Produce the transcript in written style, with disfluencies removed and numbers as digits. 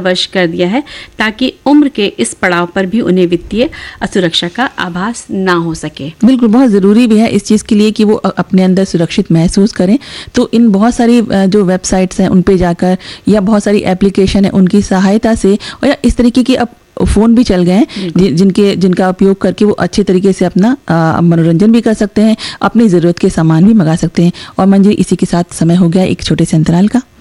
वश कर दिया है ताकि उम्र के इस पड़ाव पर भी उन्हें वित्तीय असुरक्षा का आभास ना हो सके। बिल्कुल, बहुत ज़रूरी भी है इस चीज़ के लिए कि वो अपने अंदर सुरक्षित महसूस करें। तो इन बहुत सारी जो वेबसाइट्स हैं उन पे जाकर या बहुत सारी एप्लीकेशन है उनकी सहायता से, और या इस तरीके की अब फ़ोन भी चल गए हैं जिनका उपयोग करके वो अच्छे तरीके से अपना मनोरंजन भी कर सकते हैं, अपनी ज़रूरत के सामान भी मंगा सकते हैं। और मंजरी, इसी के साथ समय हो गया एक छोटे से अंतराल का।